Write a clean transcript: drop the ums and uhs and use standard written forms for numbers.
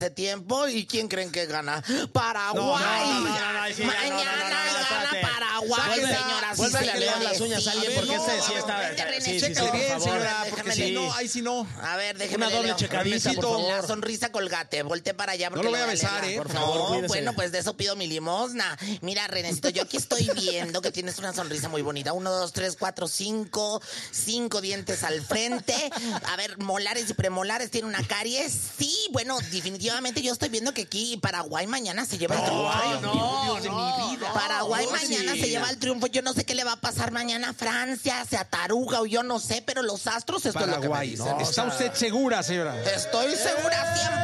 tiempo y ¿quién creen que gana? Paraguay. Mañana gana Paraguay, señora. Vuélvele a leer las uñas a alguien porque sí está. Chécale bien, señora, porque si no, ahí sí no. A ver, déjeme una doble checadita, por favor. La sonrisa Colgate, volte para allá. No lo voy a besar, por favor, No, cuídese. bueno, pues de eso pido mi limosna. Mira, Renecito, yo aquí estoy viendo que tienes una sonrisa muy bonita. 1, 2, 3, 4, 5. 5 dientes al frente. A ver, molares y premolares, tiene una caries. Sí, bueno, definitivamente yo estoy viendo que aquí Paraguay mañana se lleva el triunfo. Dios de mi vida. Paraguay mañana se lleva el triunfo. Yo no sé qué le va a pasar mañana a Francia, se ataruga o yo no sé, pero los astros, esto Paraguay. es lo que me dicen. ¿Está usted segura, señora? Estoy segura 100%.